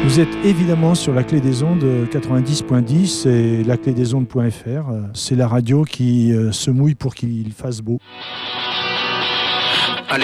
Vous êtes évidemment sur la clé des ondes 90.10 et laclédesondes.fr. C'est la radio qui se mouille pour qu'il fasse beau.